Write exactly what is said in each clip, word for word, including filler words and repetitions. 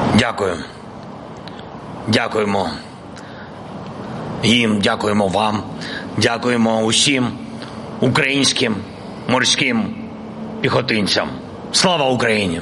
Дякую. Дякуємо їм, дякуємо вам, дякуємо усім українським морським піхотинцям. Слава Україні!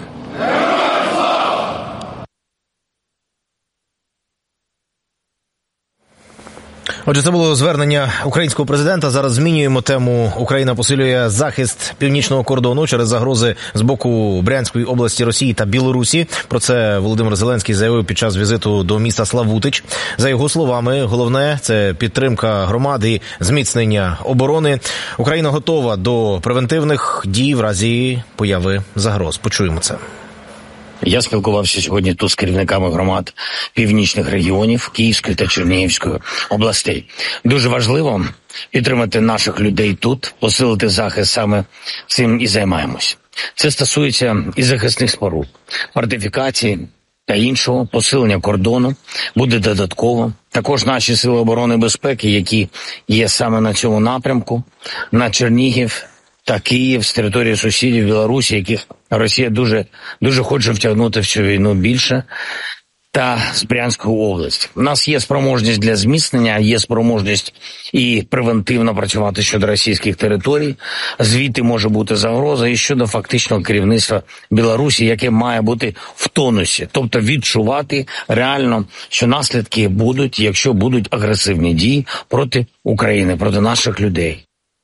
Отже, це було звернення українського президента. Зараз змінюємо тему. Україна посилює захист північного кордону через загрози з боку Брянської області, Росії та Білорусі. Про це Володимир Зеленський заявив під час візиту до міста Славутич. За його словами, головне – це підтримка громади і зміцнення оборони. Україна готова до превентивних дій в разі появи загроз. Почуємо це. Я спілкувався сьогодні тут з керівниками громад північних регіонів Київської та Чернігівської областей. Дуже важливо підтримати наших людей тут, посилити захист, саме цим і займаємось. Це стосується і захисних споруд, фортифікацій та іншого, посилення кордону буде додатково. Також наші сили оборони і безпеки, які є саме на цьому напрямку, на Чернігів та Київ з території сусідів Білорусі, яких Росія дуже, дуже хоче втягнути в цю війну більше, та з Брянської області. У нас є спроможність для зміцнення, є спроможність і превентивно працювати щодо російських територій. Звідти може бути загроза і щодо фактичного керівництва Білорусі, яке має бути в тонусі. Тобто відчувати реально, що наслідки будуть, якщо будуть агресивні дії проти України, проти наших людей.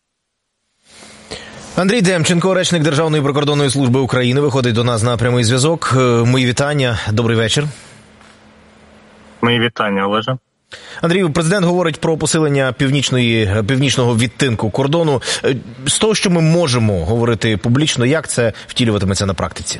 Андрій Демченко, речник Державної прикордонної служби України, виходить до нас на прямий зв'язок. Мої вітання. Добрий вечір. Мої вітання, Олеже. Андрію, президент говорить про посилення північної, північного відтинку кордону. З того, що ми можемо говорити публічно, як це втілюватиметься на практиці?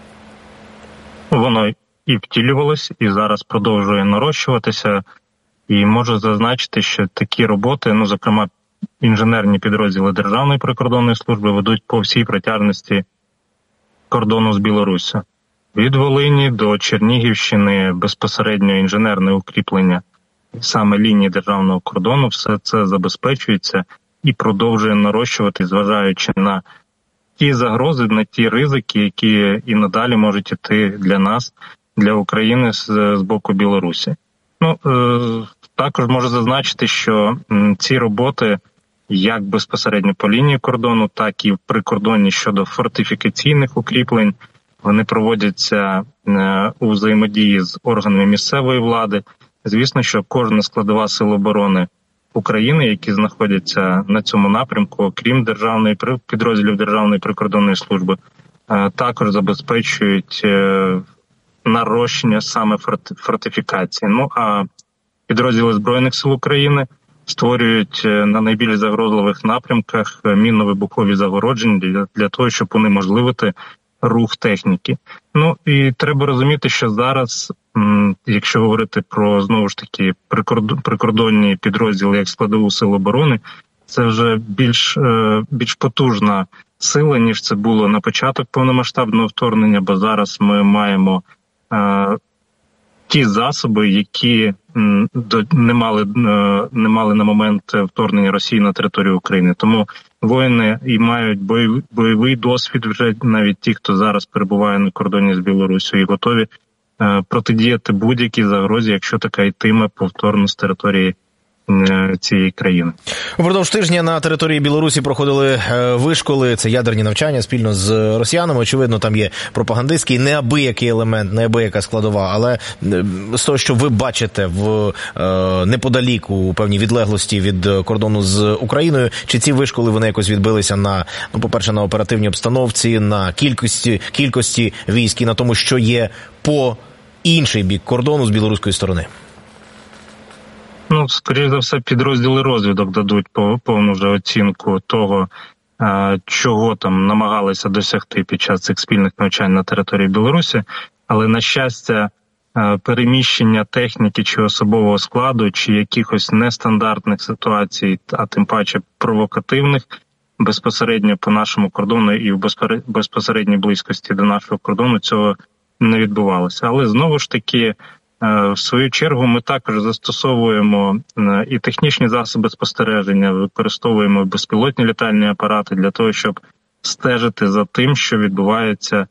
Воно і втілювалось, і зараз продовжує нарощуватися. І можу зазначити, що такі роботи, ну, зокрема, інженерні підрозділи Державної прикордонної служби ведуть по всій протяжності кордону з Білоруссю. Від Волині до Чернігівщини безпосередньо інженерне укріплення саме лінії державного кордону, все це забезпечується і продовжує нарощувати, зважаючи на ті загрози, на ті ризики, які і надалі можуть іти для нас, для України з, з боку Білорусі. Ну, е, також можу зазначити, що м, ці роботи як безпосередньо по лінії кордону, так і в прикордонні щодо фортифікаційних укріплень, вони проводяться е, у взаємодії з органами місцевої влади. Звісно, що кожна складова сил оборони України, які знаходяться на цьому напрямку, окрім державної підрозділів Державної прикордонної служби, е, також забезпечують е, нарощення саме фортифікації. Ну а підрозділи Збройних сил України створюють на найбільш загрозливих напрямках мінно-вибухові загородження для, для того, щоб унеможливити рух техніки. Ну і треба розуміти, що зараз, якщо говорити про, знову ж таки, прикордонні підрозділи як складову сил оборони, це вже більш, більш потужна сила, ніж це було на початок повномасштабного вторгнення, бо зараз ми маємо ті засоби, які не мали, не мали на момент вторгнення Росії на територію України. Тому воїни і мають бойовий, бойовий досвід вже, навіть ті, хто зараз перебуває на кордоні з Білоруссю, і готові протидіяти будь-якій загрозі, якщо така йтиме повторно з території цієї країни. Упродовж тижня на території Білорусі проходили вишколи, це ядерні навчання спільно з росіянами. Очевидно, там є пропагандистський, неабиякий елемент, неабияка складова, але з того, що ви бачите в неподалік, у певній відлеглості від кордону з Україною, чи ці вишколи вони якось відбилися на, ну, по-перше, на оперативній обстановці, на кількості, кількості військ і на тому, що є по інший бік кордону з білоруської сторони? Ну, скоріш за все, підрозділи розвідок дадуть повну вже оцінку того, чого там намагалися досягти під час цих спільних навчань на території Білорусі. Але, на щастя, переміщення техніки чи особового складу, чи якихось нестандартних ситуацій, а тим паче провокативних, безпосередньо по нашому кордону і в безпосередній близькості до нашого кордону цього не відбувалося. Але, знову ж таки, в свою чергу ми також застосовуємо і технічні засоби спостереження, використовуємо безпілотні літальні апарати для того, щоб стежити за тим, що відбувається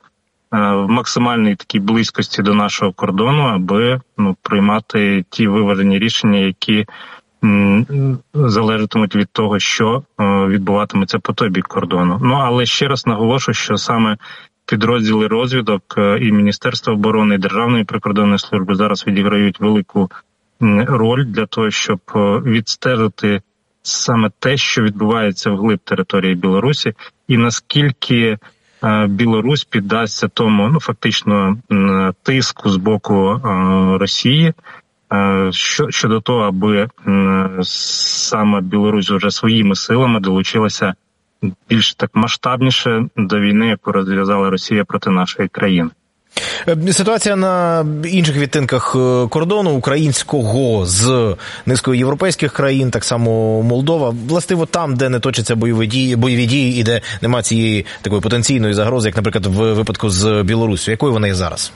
в максимальній такій близькості до нашого кордону, аби ну, приймати ті виважені рішення, які м, залежатимуть від того, що е, відбуватиметься по той бік кордону. Ну, але ще раз наголошую, що саме підрозділи розвідок і Міністерства оборони, і Державної прикордонної служби зараз відіграють велику роль для того, щоб відстежити саме те, що відбувається вглиб території Білорусі, і наскільки Білорусь піддасться тому, ну фактично, тиску з боку Росії щодо того, аби саме Білорусь вже своїми силами долучилася більш так масштабніше до війни, яку розв'язала Росія проти нашої країни. Ситуація на інших відтинках кордону українського з низкою європейських країн, так само Молдова, властиво там, де не точаться бойові дії, бойові дії і де немає цієї такої потенційної загрози, як, наприклад, в випадку з Білоруссю. Якою вона є зараз?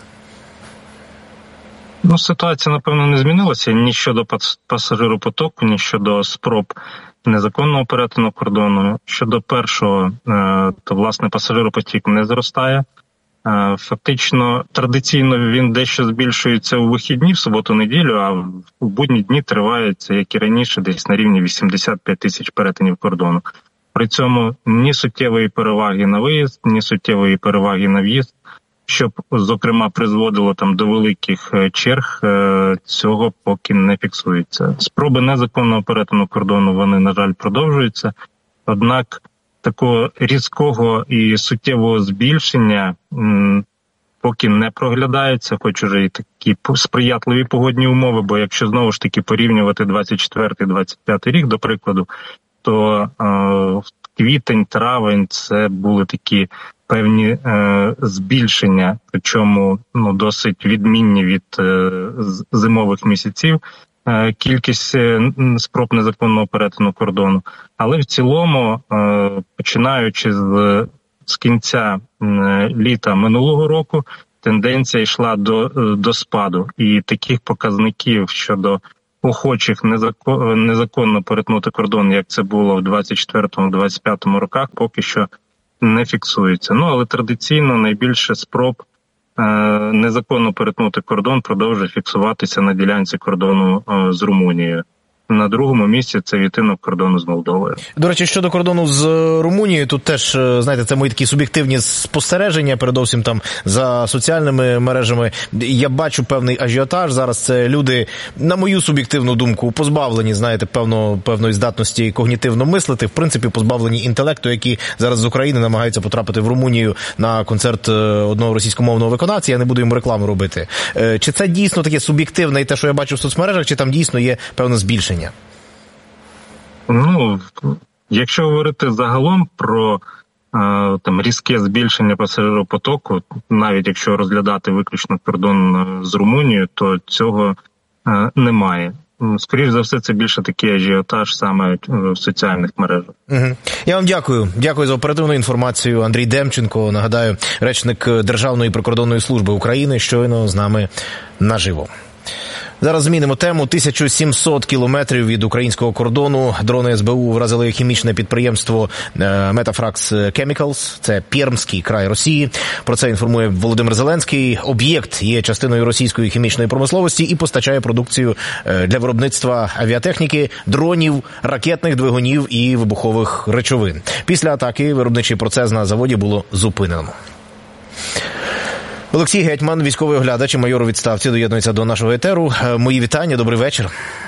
Ну, ситуація, напевно, не змінилася ні щодо пасажиропотоку, ні щодо спроб незаконного перетину кордону. Щодо першого, то, власне, пасажиропотік не зростає. Фактично, традиційно він дещо збільшується у вихідні, в суботу-неділю, а в будні дні триває це, як і раніше, десь на рівні вісімдесят п'ять тисяч перетинів кордону. При цьому ні суттєвої переваги на виїзд, ні суттєвої переваги на в'їзд, щоб, зокрема, призводило там до великих черг, цього поки не фіксується. Спроби незаконного перетину кордону, вони, на жаль, продовжуються. Однак такого різкого і суттєвого збільшення м, поки не проглядається, хоч уже і такі сприятливі погодні умови, бо якщо знову ж таки порівнювати двадцять четвертий - двадцять п'ятий рік, до прикладу, то е, квітень, травень – це були такі певні е, збільшення, причому ну, досить відмінні від е, зимових місяців, е, кількість е, спроб незаконного перетину кордону. Але в цілому, е, починаючи з, з кінця е, літа минулого року, тенденція йшла до, до спаду. І таких показників щодо охочих незаконно, незаконно перетнути кордон, як це було в двадцять четвертому - двадцять п'ятому роках, поки що не фіксується. Ну, але традиційно найбільше спроб е, незаконно перетнути кордон продовжує фіксуватися на ділянці кордону е, з Румунією. На другому місці це відтинок кордону з Молдовою. До речі, щодо кордону з Румунією, тут теж, знаєте, це мої такі суб'єктивні спостереження, передовсім там за соціальними мережами. Я бачу певний ажіотаж. Зараз це люди, на мою суб'єктивну думку, позбавлені, знаєте, певно, певної здатності когнітивно мислити, в принципі, позбавлені інтелекту, які зараз з України намагаються потрапити в Румунію на концерт одного російськомовного виконавця. Я не буду йому рекламу робити. Чи це дійсно таке суб'єктивне і те, що я бачу в соцмережах, чи там дійсно є певне збільшення? Ну, якщо говорити загалом про е, там різке збільшення пасажиропотоку, навіть якщо розглядати виключно кордон з Румунією, то цього е, немає. Скоріше за все, це більше такий ажіотаж саме в соціальних мережах. Угу. Я вам дякую. Дякую за оперативну інформацію. Андрій Демченко, нагадаю, речник Державної прикордонної служби України, щойно з нами наживо. Зараз змінимо тему. тисяча сімсот кілометрів від українського кордону дрони ес бе у вразили хімічне підприємство Metafrax Chemicals. Це Пермський край Росії. Про це інформує Володимир Зеленський. Об'єкт є частиною російської хімічної промисловості і постачає продукцію для виробництва авіатехніки, дронів, ракетних двигунів і вибухових речовин. Після атаки виробничий процес на заводі було зупинено. Олексій Гетьман, військовий оглядач і майор у відставці, доєднується до нашого етеру. Мої вітання, добрий вечір.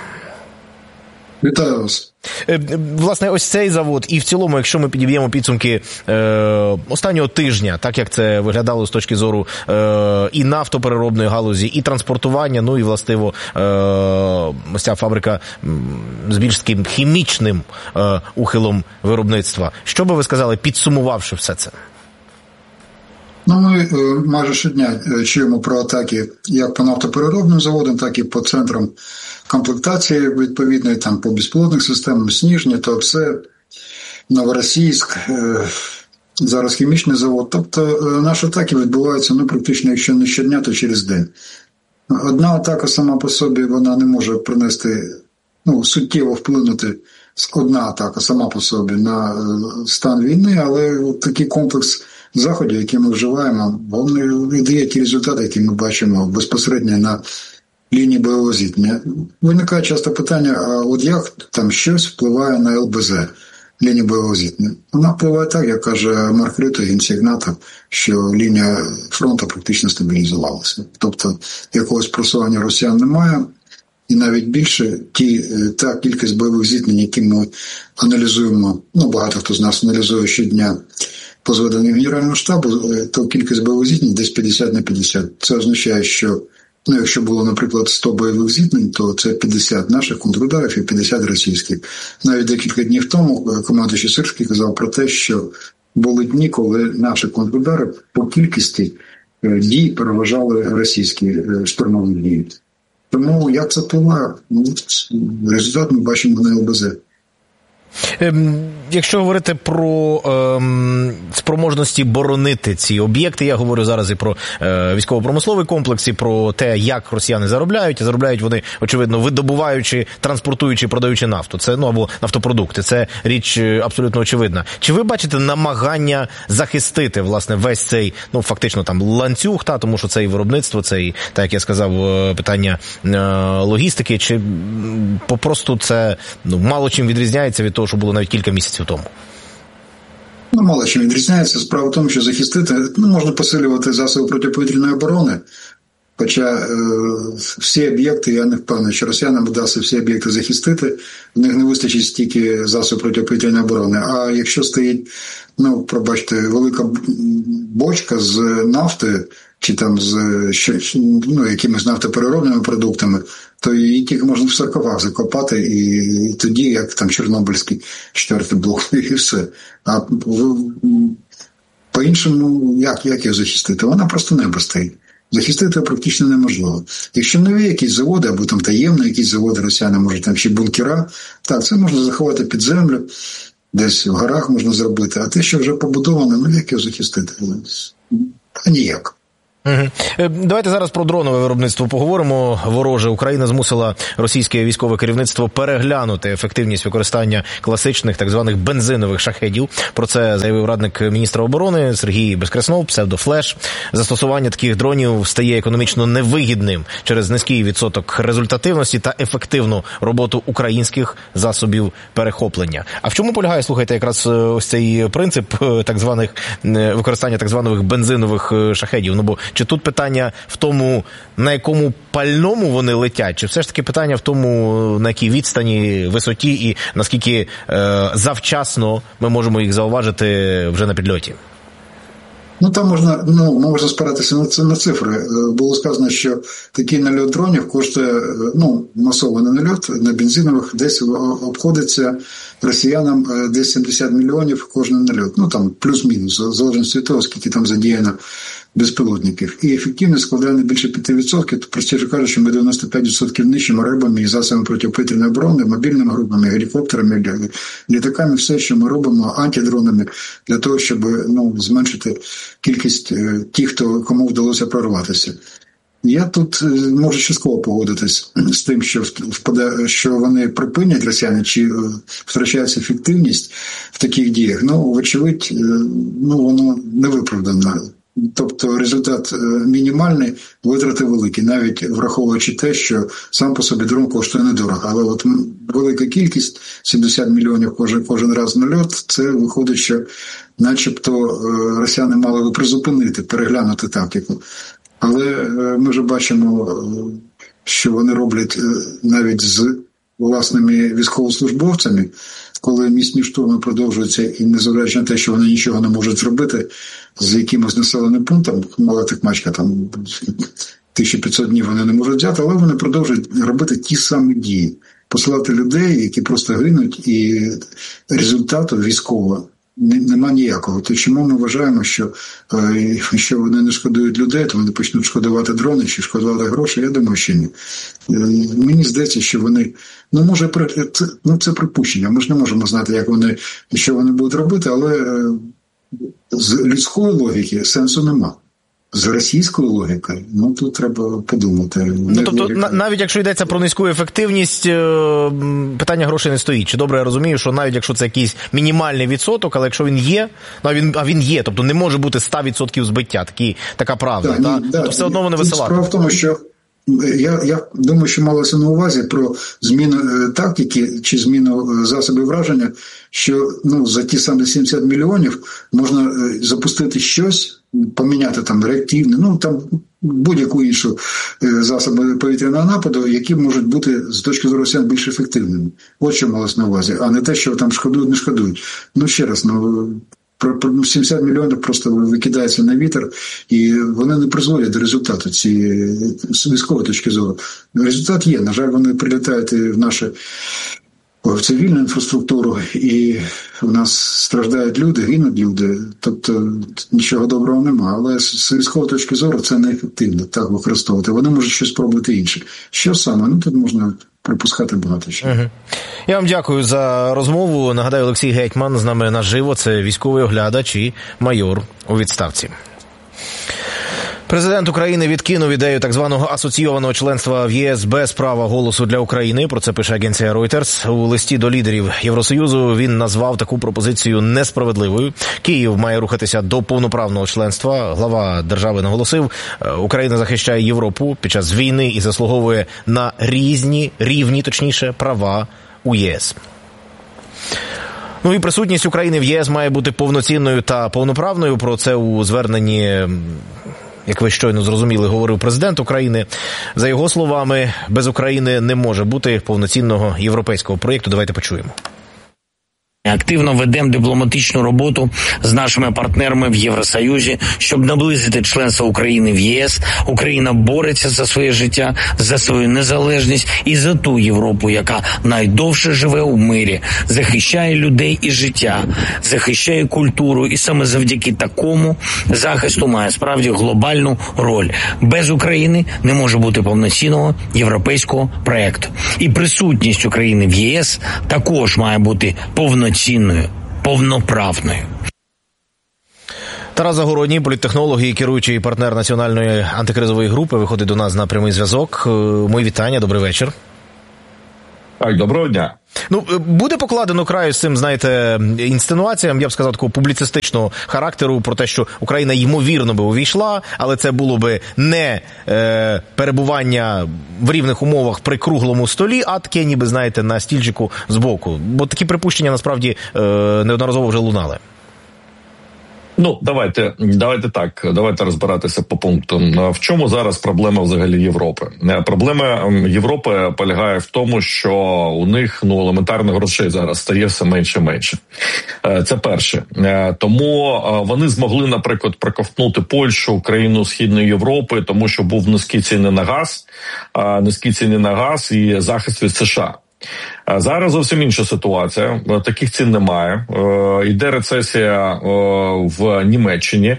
Вітаю вас. Власне, ось цей завод і в цілому, якщо ми підіб'ємо підсумки е, останнього тижня, так як це виглядало з точки зору е, і нафтопереробної галузі, і транспортування, ну і, властиво, е, ось ця фабрика з більш таким хімічним е, ухилом виробництва. Що би ви сказали, підсумувавши все це? Ну, ми майже щодня чуємо про атаки як по нафтопереробним заводам, так і по центрам комплектації відповідної, там по безпілотних системам, Сніжні, Туапсе, Новоросійськ, зараз хімічний завод. Тобто наші атаки відбуваються, ну, практично, якщо не щодня, то через день. Одна атака сама по собі, вона не може принести, ну, суттєво вплинути, одна атака сама по собі на стан війни, але такий комплекс заходів, які ми вживаємо, вони дають ті результати, які ми бачимо безпосередньо на лінії бойового зіткнення. Виникає часто питання, а от як там щось впливає на ел бе зет, лінію бойового зіткнення? Вона впливає так, як каже Марк Рюте, генсек НАТО, що лінія фронту практично стабілізувалася. Тобто якогось просування росіян немає, і навіть більше ті, та кількість бойових зіткнень, які ми аналізуємо, ну багато хто з нас аналізує щодня по зведенню Генерального штабу, то кількість бойових зіткнень десь п'ятдесят на п'ятдесят. Це означає, що ну, якщо було, наприклад, сто бойових зіткнень, то це п'ятдесят наших контрударів і п'ятдесят російських. Навіть декілька днів тому командуючий Сирський казав про те, що були дні, коли наші контрудари по кількості дій переважали російські штурмові дії. Тому як це впливає? Ну, результат ми бачимо на ел бе зет. Якщо говорити про ем, спроможності боронити ці об'єкти, я говорю зараз і про е, військово-промисловий комплекс, і про те, як росіяни заробляють. Заробляють вони, очевидно, видобуваючи, транспортуючи, продаючи нафту. Це, ну, або нафтопродукти. Це річ абсолютно очевидна. Чи ви бачите намагання захистити, власне, весь цей, ну, фактично, там, ланцюг, та, тому що це і виробництво, це і, так як я сказав, питання е, логістики, чи попросту це, ну, мало чим відрізняється від того, що було навіть кілька місяців тому? Ну, мало чим відрізняється. Справа в тому, що захистити, ну, можна посилювати засоби протиповітряної оборони, хоча е, всі об'єкти, я не впевнений, що росіянам вдасться всі об'єкти захистити, в них не вистачить стільки засобів протиповітряної оборони. А якщо стоїть, ну, пробачте, велика бочка з нафтою, чи там з ну, якимись нафтопереробними продуктами, то її тільки можна в саркофаг закопати, і тоді, як там Чорнобильський четвертий блок, і все. А по-іншому, як, як її захистити? Вона просто небо стоїть. Захистити практично неможливо. Якщо нові якісь заводи, або там таємні якісь заводи росіяни, може там ще бункера, так, це можна заховати під землю, десь в горах можна зробити. А те, що вже побудовано, ну як його захистити? А ніяк. Угу. Давайте зараз про дронове виробництво поговоримо. Вороже. Україна змусила російське військове керівництво переглянути ефективність використання класичних так званих бензинових шахедів. Про це заявив радник міністра оборони Сергій Безкреснов, псевдофлеш. Застосування таких дронів стає економічно невигідним через низький відсоток результативності та ефективну роботу українських засобів перехоплення. А в чому полягає, слухайте, якраз ось цей принцип так званих використання так званих бензинових шахедів? Ну, бо чи тут питання в тому, на якому пальному вони летять, чи все ж таки питання в тому, на якій відстані, висоті і наскільки е, завчасно ми можемо їх зауважити вже на підльоті? Ну, там можна, ну, можна спиратися на, на цифри. Було сказано, що такий нальот дронів коштує, ну, масований нальот на бензинових десь обходиться росіянам десь сімдесят мільйонів кожен нальот. Ну, там плюс-мінус, в залежності від того, скільки там задіяно безпілотників. І ефективність складає не більше п'ять відсотків, то простіше кажучи, ми дев'яносто п'ять відсотків нищимо рибами і засобами протиповітряної оборони, мобільними групами, гелікоптерами, літаками, все, що ми робимо, антидронами, для того, щоб, ну, зменшити кількість тих, хто, кому вдалося прорватися. Я тут можу частково погодитись з тим, що впаде, що вони припинять росіяни, чи втрачається ефективність в таких діях. Ну, вочевидь, ну, воно не виправдано. Тобто результат мінімальний, витрати великі, навіть враховуючи те, що сам по собі дрон коштує недорого. Але от велика кількість, сімдесят мільйонів кожен, кожен раз нальот, це виходить, що начебто росіяни мали би призупинити, переглянути тактику. Але ми вже бачимо, що вони роблять навіть з власними військовослужбовцями, коли місні штурми продовжуються і незважаючи на те, що вони нічого не можуть зробити з якимось населеним пунктом, мала Токмачка, там тисяча п'ятсот днів вони не можуть взяти, але вони продовжують робити ті самі дії. Посилати людей, які просто гинуть, і результату військового нема ніякого. То чому ми вважаємо, що якщо вони не шкодують людей, то вони почнуть шкодувати дрони чи шкодувати гроші? Я думаю, що ні. Мені здається, що вони, ну, може, це, ну, це припущення. Ми ж не можемо знати, як вони, що вони будуть робити, але з людської логіки сенсу нема. з російською логікою, ну тут треба подумати. Ну, тобто, на, навіть якщо йдеться про низьку ефективність, питання грошей не стоїть. Чи добре я розумію, що навіть якщо це якийсь мінімальний відсоток, але якщо він є, ну, а він, а він є, тобто не може бути сто відсотків збиття, такі, така правда, да, та? Ні, да, то все одно вони висилають. Справа в тому, що Я, я думаю, що малося на увазі про зміну е, тактики чи зміну е, засобів враження, що ну, за ті самі сімдесят мільйонів можна е, запустити щось, поміняти там реактивне, ну там будь-яку іншу е, засоби повітряного нападу, які можуть бути з точки зору росіян більш ефективними. От що малося на увазі, а не те, що там шкодують, не шкодують. Ну ще раз, ну про сімдесят мільйонів просто викидається на вітер, і вони не призводять до результату цієї з військової точки зору. Результат є. На жаль, вони прилітають в нашу в цивільну інфраструктуру, і в нас страждають люди, гинуть люди. Тобто нічого доброго немає. Але з військової точки зору це неефективно так використовувати. Вони можуть щось спробувати інше. Що саме? Ну тут можна припускати багато що. Угу. Я вам дякую за розмову. Нагадаю, Олексій Гетьман з нами наживо. Це військовий оглядач і майор у відставці. Президент України відкинув ідею так званого асоційованого членства в ЄС без права голосу для України. Про це пише агенція Reuters. У листі до лідерів Євросоюзу він назвав таку пропозицію несправедливою. Київ має рухатися до повноправного членства. Глава держави наголосив, Україна захищає Європу під час війни і заслуговує на різні, рівні, точніше, права у ЄС. Ну і присутність України в ЄС має бути повноцінною та повноправною. Про це у зверненні, як ви щойно зрозуміли, говорив президент України. За його словами, без України не може бути повноцінного європейського проєкту. Давайте почуємо. Активно ведемо дипломатичну роботу з нашими партнерами в Євросоюзі, щоб наблизити членство України в ЄС. Україна бореться за своє життя, за свою незалежність і за ту Європу, яка найдовше живе у мирі, захищає людей і життя, захищає культуру, і саме завдяки такому захисту має справді глобальну роль. Без України не може бути повноцінного європейського проєкту. І присутність України в ЄС також має бути повноцінною. Цінною, повноправною. Тарас Загородній, політтехнолог і керуючий партнер національної антикризової групи, виходить до нас на прямий зв'язок. Мої вітання, добрий вечір. Так, доброго дня. Ну, буде покладено край з цим, знаєте, інсценуаціям, я б сказав, такого публіцистичного характеру про те, що Україна ймовірно би увійшла, але це було би не е, перебування в рівних умовах при круглому столі, а таке, ніби, знаєте, на стільчику збоку. Бо такі припущення, насправді, е, неодноразово вже лунали. Ну, давайте, давайте так, давайте розбиратися по пунктам. В чому зараз проблема взагалі Європи? Проблема Європи полягає в тому, що у них, ну, елементарно грошей зараз стає все менше і менше. Це перше. Тому вони змогли, наприклад, проковтнути Польщу, країну Східної Європи, тому що був низькі ціни на газ, низькі ціни на газ і захист від США. Зараз зовсім інша ситуація. Таких цін немає. Йде рецесія в Німеччині,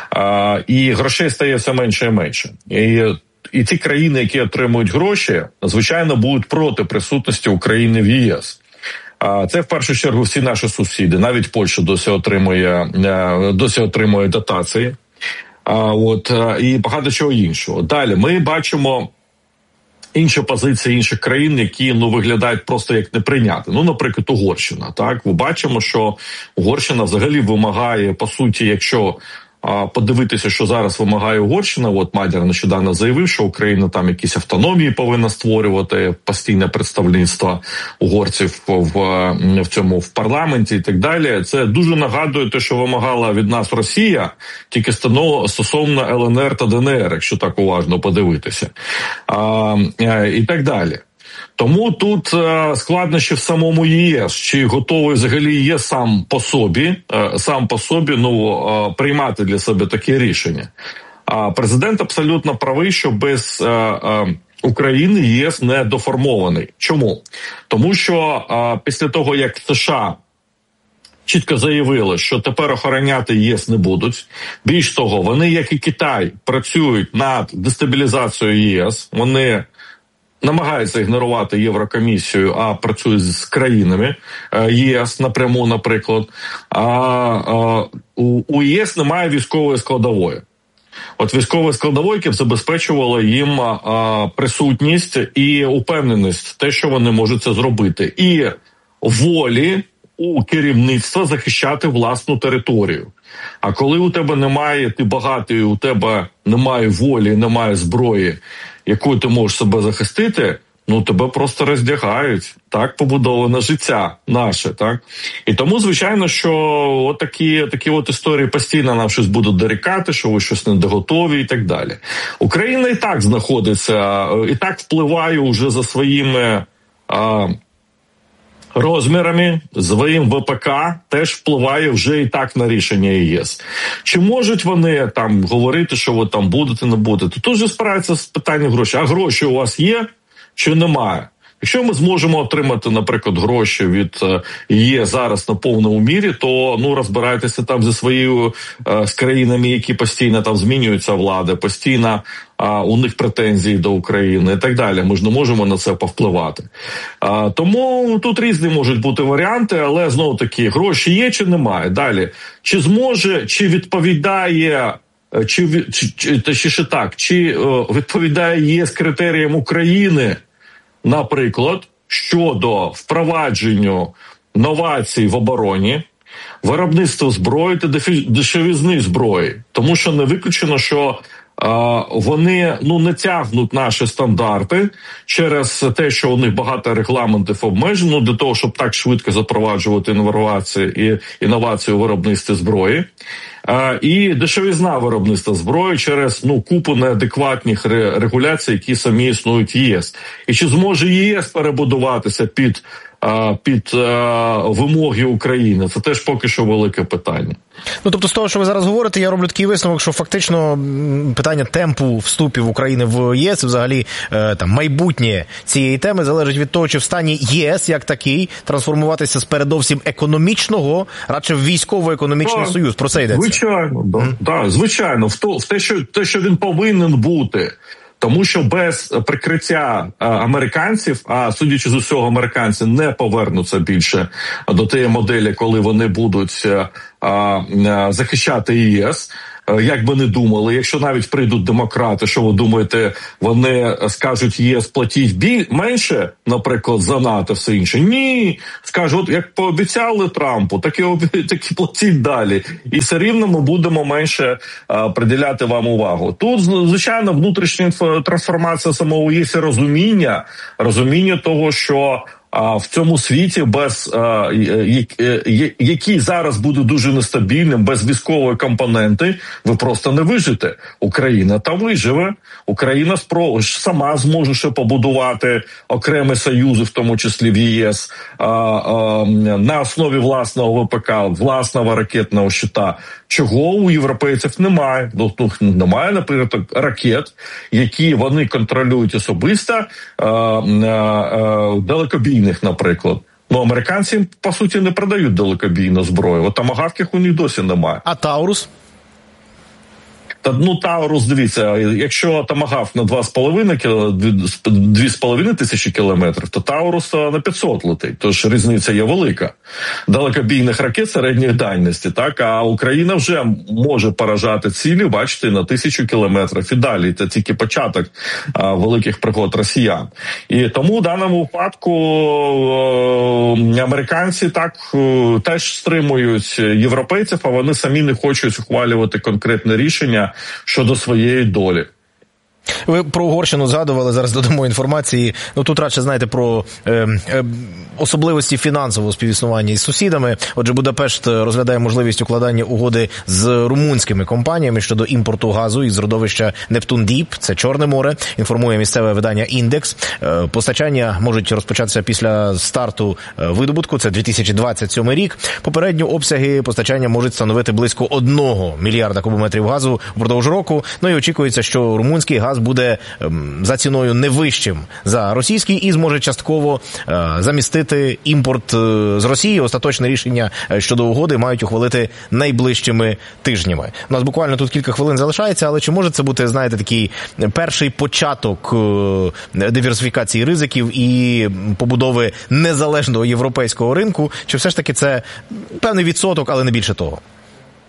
і грошей стає все менше і менше. І, і ті країни, які отримують гроші, звичайно, будуть проти присутності України в ЄС. Це, в першу чергу, всі наші сусіди. Навіть Польща досі отримує, досі отримує дотації. От, і багато чого іншого. Далі ми бачимо інші позиції інших країн, які, ну, виглядають просто як неприйняти. Ну, наприклад, Угорщина. Так, ми бачимо, що Угорщина взагалі вимагає, по суті, якщо а, подивитися, що зараз вимагає Угорщина, от Мадяр нещодавно заявив, що Україна там якісь автономії повинна створювати, постійне представництво угорців в, в цьому в парламенті і так далі. Це дуже нагадує те, що вимагала від нас Росія, тільки стосовно ел ен ер та де ен ер, якщо так уважно подивитися. А, і так далі. Тому тут е, складнощі в самому ЄС, чи готовий взагалі є сам по собі, е, сам по собі, ну, е, приймати для себе таке рішення. А президент абсолютно правий, що без е, е, України ЄС не доформований. Чому? Тому що е, після того, як США чітко заявили, що тепер охороняти ЄС не будуть. Більш того, вони, як і Китай, працюють над дестабілізацією ЄС. Вони намагаються ігнорувати Єврокомісію, а працюють з країнами ЄС напряму, наприклад. А, а у, у ЄС немає військової складової. от військової складової, яке б забезпечувало їм а, присутність і упевненість, те, що вони можуть це зробити, і волі у керівництва захищати власну територію. А коли у тебе немає, ти багатий, у тебе немає волі, немає зброї, якою ти можеш себе захистити, ну тебе просто роздягають. Так побудоване життя наше, так? І тому, звичайно, що от такі, такі от історії постійно нам щось будуть дорікати, що ви щось недоготові і так далі. Україна і так знаходиться, і так впливає уже за своїми а, розмірами, своїм ВПК, теж впливає вже і так на рішення ЄС. Чи можуть вони там говорити, що ви там будете, не будете? Тут же спирається з питання грошей. А гроші у вас є чи немає? Якщо ми зможемо отримати, наприклад, гроші від ЄС зараз на повному мірі, то ну розбирайтеся там зі своєю з країнами, які постійно там змінюються влади, постійно а, у них претензії до України і так далі. Ми ж не можемо на це повпливати. А, тому тут різні можуть бути варіанти, але знову таки гроші є чи немає. Далі, чи зможе, чи відповідає, чи чи, чи, чи, чи так, чи о, відповідає ЄС критеріям України, наприклад, щодо впровадження новацій в обороні, виробництва зброї та дешевизни зброї. Тому що не виключено, що а, вони ну не тягнуть наші стандарти через те, що у них багато регламентів обмежено для того, щоб так швидко запроваджувати інновації і інновації у виробництві зброї. А, і дешевизна виробництва зброї через ну купу неадекватних регуляцій, які самі існують в ЄС. І чи зможе ЄС перебудуватися під, а, під а, вимоги України? Це теж поки що велике питання. Ну, тобто, з того, що ви зараз говорите, я роблю такий висновок, що фактично питання темпу вступів України в ЄС, взагалі там майбутнє цієї теми залежить від того, чи в стані ЄС як такий трансформуватися з передовсім економічного, радше в військово-економічний так, союз. Про це йдеться. Звичайно, да, mm. да, звичайно, в, то, в те, що, те, що він повинен бути. Тому що без прикриття а, американців, а судячи з усього, американці не повернуться більше до тієї моделі, коли вони будуть а, а, захищати ЄС. Як би не думали, якщо навіть прийдуть демократи, що ви думаєте, вони скажуть ЄС платіть біль менше, наприклад, за НАТО, все інше? Ні, скажуть, як пообіцяли Трампу, так і, так і платіть далі. І все рівно ми будемо менше а, приділяти вам увагу. Тут, звичайно, внутрішня трансформація самого ЄС, розуміння, розуміння того, що а в цьому світі, без а, який зараз буде дуже нестабільним, без військової компоненти, ви просто не вижите. Україна там виживе. Україна спро сама зможе ще побудувати окремі союзи, в тому числі в ЄС, а, а, на основі власного ВПК, власного ракетного щита. Чого у європейців немає. Ну, немає, наприклад, ракет, які вони контролюють особисто, а, а, далекобійних, наприклад. Ну, американці, по суті, не продають далекобійну зброю. От томагавків у них досі немає. А Таурус? Та, ну, Таурус, дивіться, якщо томагавк на два з половиною тисячі кілометрів, то Таурус на п'ятсот летить. Тож різниця є велика. Далекобійних ракет середньої дальності, так? А Україна вже може поражати цілі, бачите, на тисячу кілометрів і далі. Це тільки початок а, великих пригод росіян. І тому в даному випадку е, американці так е, теж стримують європейців, а вони самі не хочуть ухвалювати конкретне рішення щодо своєї долі. Ви про Угорщину згадували, зараз додамо інформації. Ну тут радше, знаєте, про е, е, особливості фінансового співіснування із сусідами. Отже, Будапешт розглядає можливість укладання угоди з румунськими компаніями щодо імпорту газу із родовища Нептун Діп, це Чорне море, інформує місцеве видання «Індекс». Е, постачання можуть розпочатися після старту видобутку, це дві тисячі двадцять сьомий рік. Попередньо обсяги постачання можуть становити близько одного мільярда кубометрів газу впродовж року. Ну і очікується, що румунський газ буде за ціною не вищим за російський і зможе частково замістити імпорт з Росії. Остаточне рішення щодо угоди мають ухвалити найближчими тижнями. У нас буквально тут кілька хвилин залишається, але чи може це бути, знаєте, такий перший початок диверсифікації ризиків і побудови незалежного європейського ринку? Чи все ж таки це певний відсоток, але не більше того?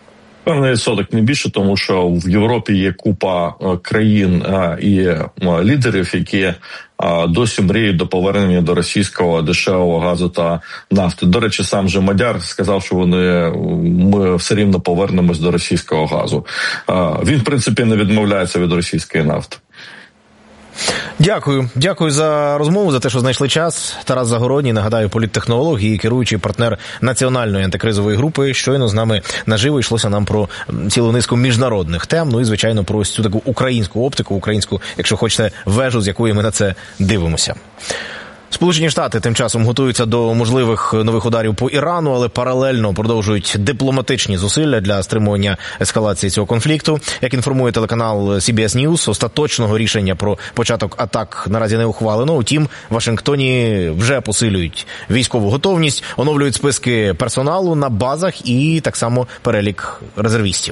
Певний відсоток, не більше, тому що в Європі є купа країн і лідерів, які досі мріють до повернення до російського дешевого газу та нафти. До речі, сам же Мадяр сказав, що вони ми все рівно повернемось до російського газу. Він, в принципі, не відмовляється від російської нафти. Дякую. Дякую за розмову, за те, що знайшли час. Тарас Загородній, нагадаю, політтехнолог і керуючий партнер Національної антикризової групи. Щойно з нами наживо йшлося нам про цілу низку міжнародних тем, ну і, звичайно, про цю таку українську оптику, українську, якщо хочете, вежу, з якої ми на це дивимося. Сполучені Штати тим часом готуються до можливих нових ударів по Ірану, але паралельно продовжують дипломатичні зусилля для стримування ескалації цього конфлікту. Як інформує телеканал Сі Бі Ес News, остаточного рішення про початок атак наразі не ухвалено. Утім, в Вашингтоні вже посилюють військову готовність, оновлюють списки персоналу на базах і так само перелік резервістів.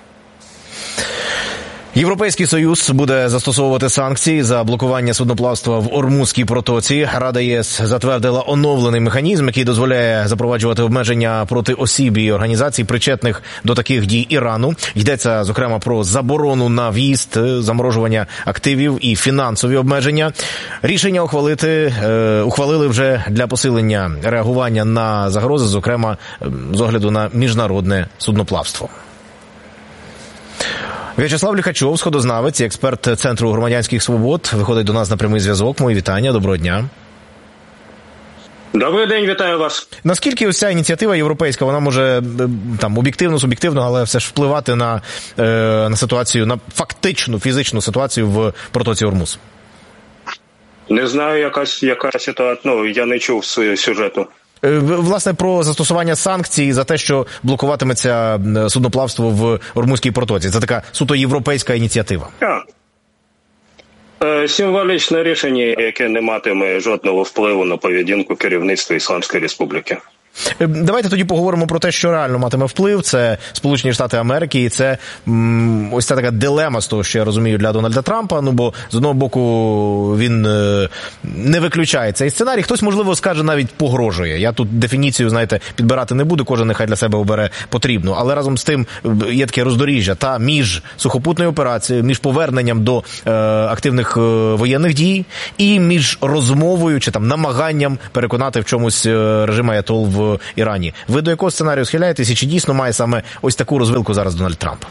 Європейський Союз буде застосовувати санкції за блокування судноплавства в Ормузькій протоці. Рада ЄС затвердила оновлений механізм, який дозволяє запроваджувати обмеження проти осіб і організацій, причетних до таких дій Ірану. Йдеться, зокрема, про заборону на в'їзд, заморожування активів і фінансові обмеження. Рішення ухвалити, е, ухвалили вже для посилення реагування на загрози, зокрема, з огляду на міжнародне судноплавство. В'ячеслав Ліхачов, сходознавець і експерт Центру громадянських свобод, виходить до нас на прямий зв'язок. Мої вітання, доброго дня. Добрий день, вітаю вас. Наскільки ось ця ініціатива європейська, вона може там об'єктивно, суб'єктивно, але все ж впливати на, е, на ситуацію, на фактичну, фізичну ситуацію в протоці Ормуз? Не знаю, яка, яка ситуація, ну, я не чув сюжету. Власне, про застосування санкцій за те, що блокуватиметься судноплавство в Ормузькій протоці. Це така суто європейська ініціатива. А. Символічне рішення, яке не матиме жодного впливу на поведінку керівництва Ісламської Республіки. Давайте тоді поговоримо про те, що реально матиме вплив. Це Сполучені Штати Америки, і це м, ось ця така дилема, з того, що я розумію, для Дональда Трампа. Ну, бо, з одного боку, він е, не виключає цей сценарій. Хтось, можливо, скаже, навіть погрожує. Я тут дефініцію, знаєте, підбирати не буду, кожен нехай для себе обере потрібну. Але разом з тим є таке роздоріжжя та між сухопутною операцією, між поверненням до е, активних е, воєнних дій і між розмовою чи там намаганням переконати в чомусь е, режим аятол в в Ірані. Ви до якого сценарію схиляєтесь і чи дійсно має саме ось таку розвилку зараз Дональд Трамп?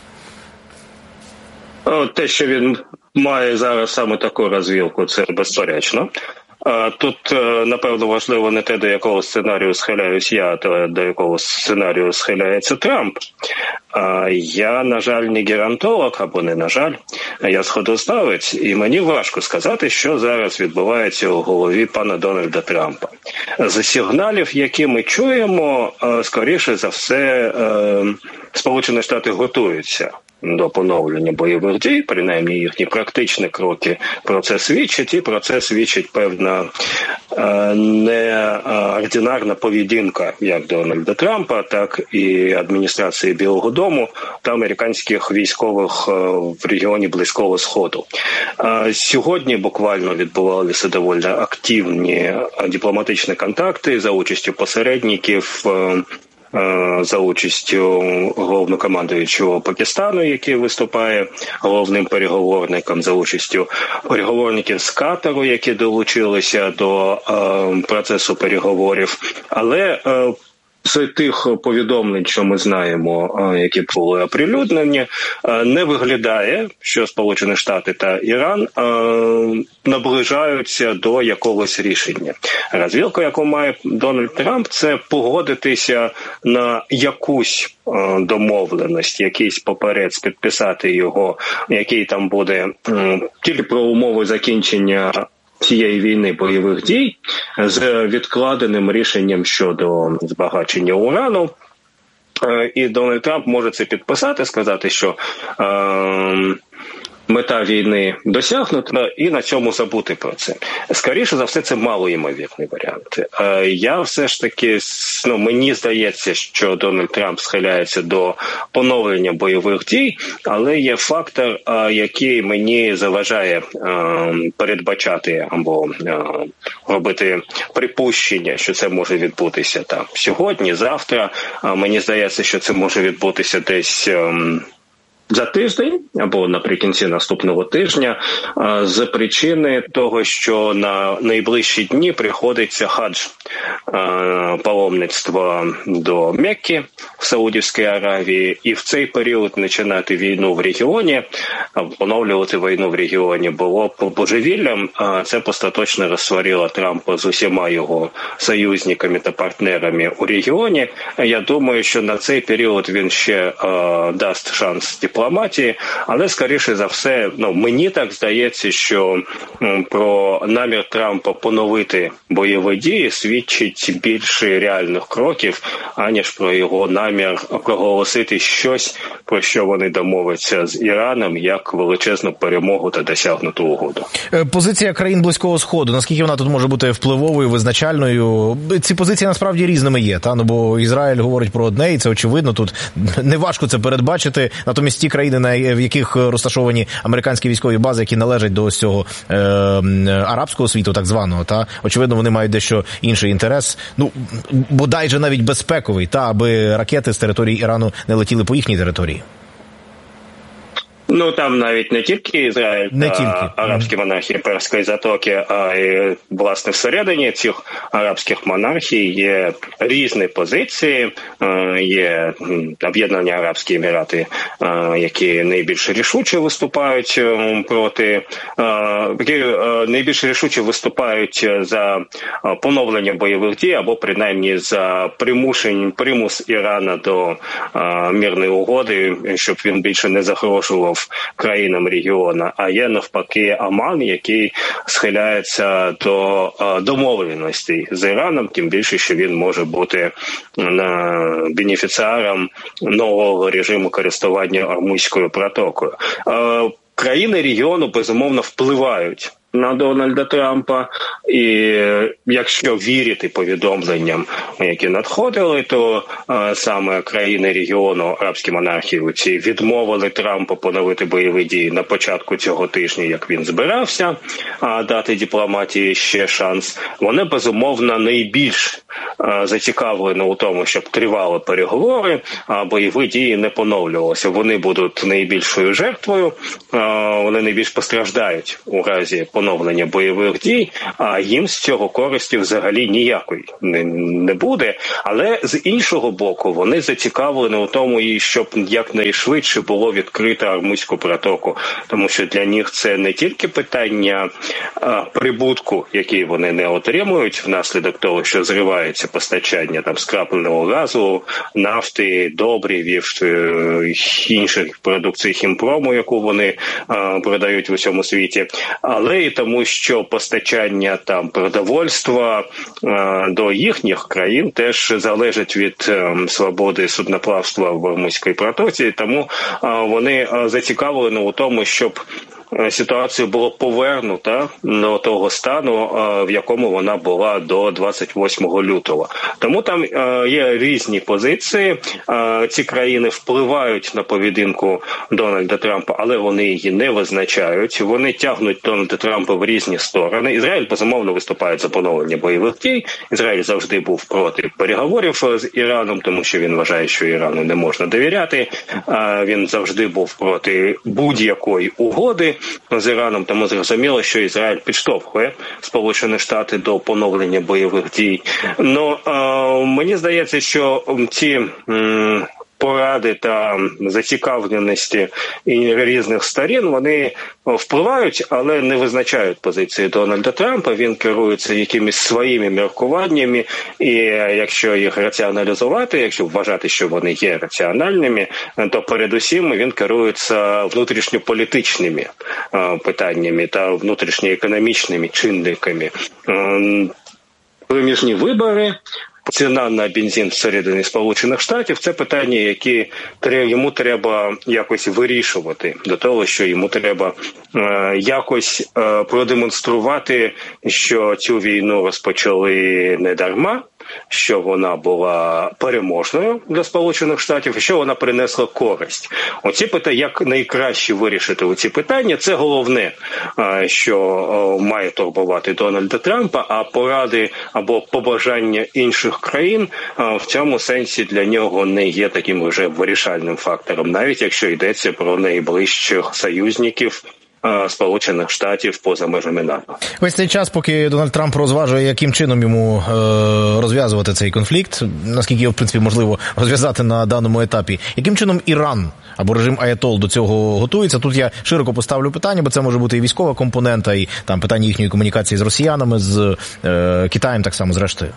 Те, що він має зараз саме таку розвилку, це безперечно. Тут, напевно, важливо не те, до якого сценарію схиляюсь я, а до якого сценарію схиляється Трамп. Я, на жаль, не геронтолог, або не на жаль, я сходознавець, і мені важко сказати, що зараз відбувається у голові пана Дональда Трампа. З сигналів, які ми чуємо, скоріше за все, Сполучені Штати готуються до поновлення бойових дій, принаймні їхні практичні кроки про це свідчать, і про це свідчить певна е, неординарна поведінка як Дональда Трампа, так і адміністрації Білого дому та американських військових е, в регіоні Близького Сходу. Е, сьогодні буквально відбувалися доволі активні дипломатичні контакти за участю посередників, е, за участю головнокомандуючого Пакистану, який виступає головним переговорником, за участю переговорників з Катару, які долучилися до е, процесу переговорів. Але е, з тих повідомлень, що ми знаємо, які були оприлюднені, не виглядає, що Сполучені Штати та Іран наближаються до якогось рішення. Розвілка, яку має Дональд Трамп, це погодитися на якусь домовленість, якийсь папірець, підписати його, який там буде тільки про умови закінчення цієї війни бойових дій з відкладеним рішенням щодо збагачення урану. І Дональд Трамп може це підписати, сказати, що е, мета війни досягнута, і на цьому забути про це. Скоріше за все, це малоймовірний варіант. Я все ж таки, ну, мені здається, що Дональд Трамп схиляється до поновлення бойових дій, але є фактор, який мені заважає передбачати або робити припущення, що це може відбутися там сьогодні, завтра. Мені здається, що це може відбутися десь за тиждень або наприкінці наступного тижня, з причини того, що на найближчі дні приходиться хадж, паломництво до Мекки в Саудівській Аравії, і в цей період починати війну в регіоні, поновлювати війну в регіоні було божевіллям. Це остаточно розсварило Трампа з усіма його союзниками та партнерами у регіоні. Я думаю, що на цей період він ще дасть шанс дипломатії, але, скоріше за все, ну, мені так здається, що про намір Трампа поновити бойові дії свідчить більше реальних кроків, аніж про його намір проголосити щось, про що вони домовляться з Іраном, як величезну перемогу та досягнуту угоду. Позиція країн Близького Сходу, наскільки вона тут може бути впливовою, визначальною? Ці позиції насправді різними є, та? Ну, бо Ізраїль говорить про одне, і це очевидно, тут неважко це передбачити. Натомість ті країни, в яких розташовані американські військові бази, які належать до ось цього е, арабського світу, так званого, та? Очевидно, вони мають дещо інший інтерес, ну, бодай же навіть безпековий, та, аби ракети з території Ірану не летіли по їхній території. Ну, там навіть не тільки Ізраїль не та тільки. арабські монархії Перської затоки, а й, власне, всередині цих арабських монархій є різні позиції. Є Об'єднані Арабські Емірати, які найбільш рішуче виступають проти, які найбільш рішуче виступають за поновлення бойових дій або принаймні за примушень, примус Ірана до мирної угоди, щоб він більше не загрожував країнам регіону, а є навпаки Оман, який схиляється до домовленостей з Іраном, тим більше, що він може бути бенефіціаром нового режиму користування Ормузькою протокою. Країни регіону, безумовно, впливають на Дональда Трампа, і якщо вірити повідомленням, які надходили, то а, саме країни регіону, арабські монархії, ці відмовили Трампа поновити бойові дії на початку цього тижня, як він збирався, а дати дипломатії ще шанс. Вони, безумовно, найбільш а, зацікавлені у тому, щоб тривали переговори, а бойові дії не поновлювалися. Вони будуть найбільшою жертвою, а, вони найбільш постраждають у разі поновлення бойових дій, а їм з цього користі взагалі ніякої не, не буде. Але з іншого боку, вони зацікавлені у тому, щоб якнайшвидше було відкрито Ормузьку протоку, тому що для них це не тільки питання а, прибутку, який вони не отримують внаслідок того, що зривається постачання там скрапленого газу, нафти, добрив, інших продукцій хімпрому, яку вони а, продають в усьому світі, але і тому, що постачання там продовольства е, до їхніх країн теж залежить від е, свободи судноплавства в Ормузькій протоці, тому е, вони е, зацікавлені у тому, щоб ситуація була повернута до того стану, в якому вона була до двадцять восьмого лютого. Тому там є різні позиції. Ці країни впливають на поведінку Дональда Трампа, але вони її не визначають. Вони тягнуть Дональда Трампа в різні сторони. Ізраїль, безумовно, виступає за поновлення бойових дій. Ізраїль завжди був проти переговорів з Іраном, тому що він вважає, що Ірану не можна довіряти. Він завжди був проти будь-якої угоди з Іраном, тому зрозуміло, що Ізраїль підштовхує Сполучені Штати до поновлення бойових дій. Ну, мені здається, що ці м, поради та зацікавленості різних сторін, вони впливають, але не визначають позиції Дональда Трампа. Він керується якимись своїми міркуваннями, і якщо їх раціоналізувати, якщо вважати, що вони є раціональними, то передусім він керується внутрішньополітичними питаннями та внутрішньоекономічними чинниками. Проміжні вибори, ціна на бензин всередині Сполучених Штатів – це питання, які йому треба якось вирішувати. До того, що йому треба е, якось е, продемонструвати, що цю війну розпочали не дарма, що вона була переможною для Сполучених Штатів, і що вона принесла користь. Оці питання, як найкраще вирішити оці питання, це головне, що має турбувати Дональда Трампа, а поради або побажання інших країн в цьому сенсі для нього не є таким вже вирішальним фактором, навіть якщо йдеться про найближчих союзників Сполучених Штатів поза межами НАТО. Весь цей час, поки Дональд Трамп розважує, яким чином йому е, розв'язувати цей конфлікт, наскільки його, в принципі, можливо розв'язати на даному етапі, яким чином Іран або режим Аятол до цього готується? Тут я широко поставлю питання, бо це може бути і військова компонента, і там питання їхньої комунікації з росіянами, з е, Китаєм так само, зрештою.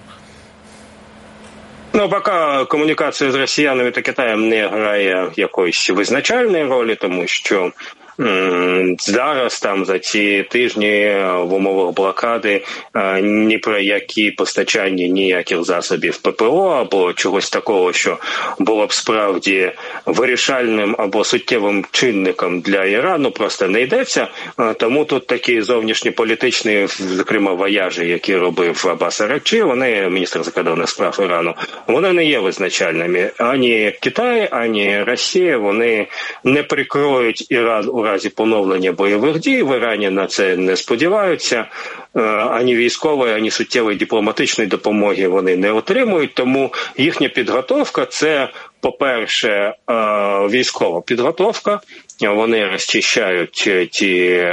Ну, поки комунікація з росіянами та Китаєм не грає якоїсь визначальної ролі, тому що зараз там за ці тижні в умовах блокади ні про які постачання ніяких засобів ППО або чогось такого, що було б справді вирішальним або суттєвим чинником для Ірану, просто не йдеться. Тому тут такі зовнішньополітичні, зокрема, вояжі, які робив Аббас Аракчі, вони, міністр закордонних справ Ірану, вони не є визначальними. Ані Китай, ані Росія, вони не прикроють Іран у разі поновлення бойових дій. В Ірані на це не сподіваються. Ані військової, ані суттєвої дипломатичної допомоги вони не отримують. Тому їхня підготовка – це, по-перше, військова підготовка. Вони розчищають ті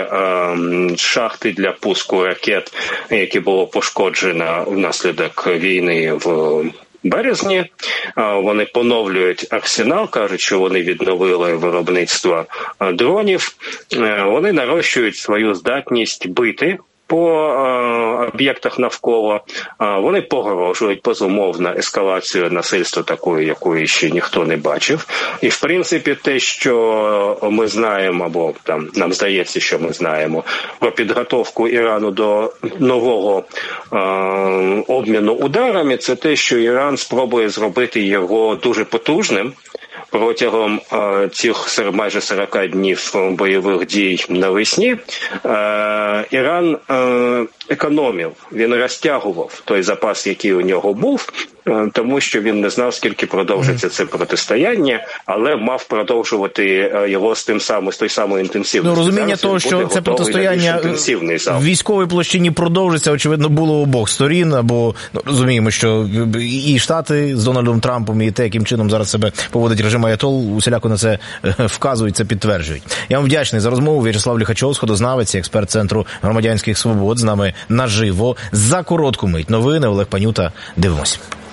шахти для пуску ракет, які було пошкоджено внаслідок війни в березні. Вони поновлюють арсенал, кажуть, що вони відновили виробництво дронів. Вони нарощують свою здатність бити по об'єктах навколо. Вони погрожують, безумовно, ескалацію насильства такою, якої ще ніхто не бачив. І, в принципі, те, що ми знаємо, або там нам здається, що ми знаємо, про підготовку Ірану до нового е- обміну ударами, це те, що Іран спробує зробити його дуже потужним. Протягом е, цих майже сорок днів бойових дій навесні е, Іран е, економив, він розтягував той запас, який у нього був, е, тому що він не знав, скільки продовжиться це протистояння, але мав продовжувати його з тим самим, з той самою інтенсивністю. Ну, розуміння того, що це протистояння в військовій площині продовжиться, очевидно, було у обох сторін, або ну, розуміємо, що і Штати з Дональдом Трампом, і те, яким чином зараз себе поводить режим Аятол, усіляко на це вказують, це підтверджують. Я вам вдячний за розмову. В'ячеслав Ліхачов, сходознавець, експерт Центру громадянських свобод, з нами наживо. За коротку мить новини. Олег Панюта. Дивимось.